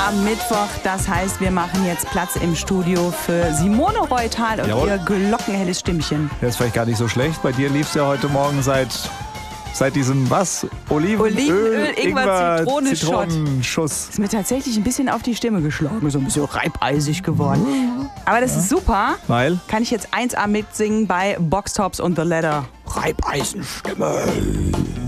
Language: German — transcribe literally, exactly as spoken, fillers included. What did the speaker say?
am Mittwoch. Das heißt, wir machen jetzt Platz im Studio für Simone Reutal und Jawohl. ihr glockenhelles Stimmchen. Das ist vielleicht gar nicht so schlecht. Bei dir lief es ja heute Morgen seit, seit diesem, was? Olivenöl, Olivenöl, Ingwer, Zitrone, Zitronenschuss. Ist mir tatsächlich ein bisschen auf die Stimme geschlagen, so ein bisschen reibeisig geworden. Aber das ist super. Weil? Kann ich jetzt eins a mitsingen bei Box Tops und The Ladder. Reibeisenstimme.